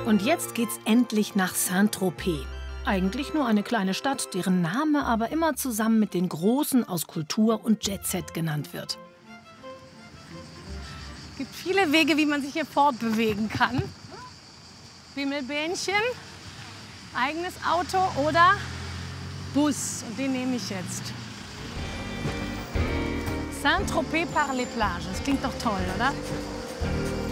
Und jetzt geht's endlich nach Saint-Tropez. Eigentlich nur eine kleine Stadt, deren Name aber immer zusammen mit den Großen aus Kultur und Jet-Set genannt wird. Es gibt viele Wege, wie man sich hier fortbewegen kann. Bimmelbähnchen, eigenes Auto oder Bus. Und den nehme ich jetzt. Saint-Tropez par les plages. Das klingt doch toll, oder?